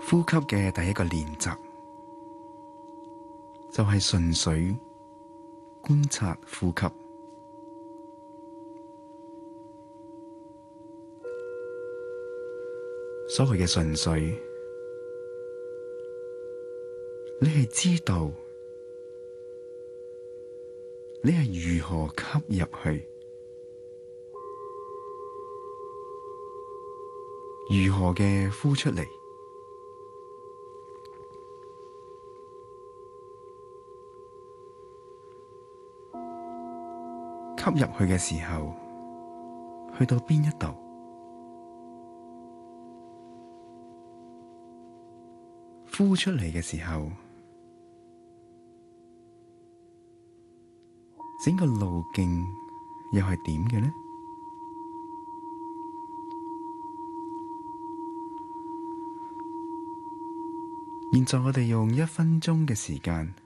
呼吸嘅第一個練習就係純粹觀察呼吸。所謂嘅純粹，你係知道你係如何吸入去，如何嘅呼出嚟。吸入去嘅時候，去到邊一度？呼出嚟嘅時候，整個路徑又係點嘅呢？現在我哋用1分鐘嘅時間